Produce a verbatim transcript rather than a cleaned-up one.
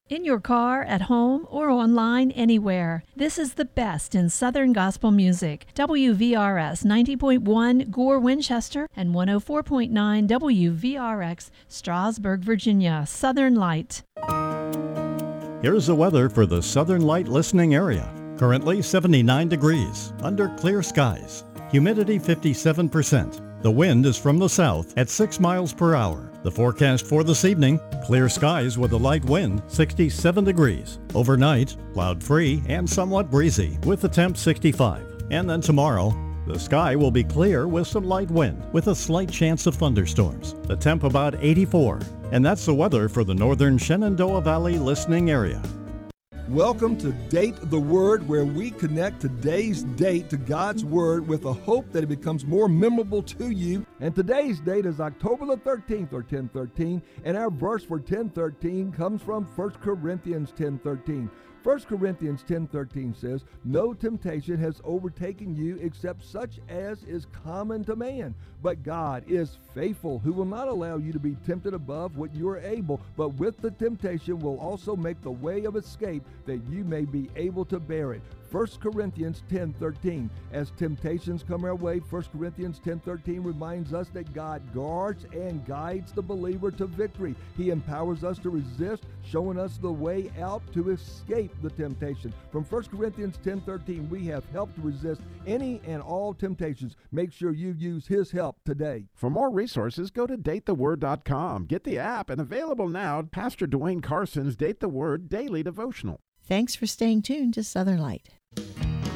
In your car, at home, or online, anywhere. This is the best in Southern Gospel music. W V R S ninety point one Gore, Winchester, and one oh four point nine W V R X Strasburg, Virginia. Southern Light. Here's the weather for the Southern Light listening area. Currently seventy-nine degrees, under clear skies. Humidity fifty-seven percent. The wind is from the south at six miles per hour. The forecast for this evening, clear skies with a light wind, sixty-seven degrees. Overnight, cloud-free and somewhat breezy with the temp sixty-five. And then tomorrow, the sky will be clear with some light wind with a slight chance of thunderstorms. The temp about eighty-four. And that's the weather for the northern Shenandoah Valley listening area. Welcome to Date the Word, where we connect today's date to God's Word with a hope that it becomes more memorable to you. And today's date is October the thirteenth, or ten thirteen, and our verse for ten thirteen comes from First Corinthians ten thirteen. First Corinthians ten thirteen says, "No temptation has overtaken you except such as is common to man. But God is faithful, who will not allow you to be tempted above what you are able, but with the temptation will also make the way of escape that you may be able to bear it." First Corinthians ten thirteen. As temptations come our way, First Corinthians ten thirteen reminds us that God guards and guides the believer to victory. He empowers us to resist, showing us the way out to escape the temptation. From First Corinthians ten thirteen, we have help to resist any and all temptations. Make sure you use His help today. For more resources, go to date the word dot com. Get the app, and available now, Pastor Dwayne Carson's Date the Word Daily Devotional. Thanks for staying tuned to Southern Light.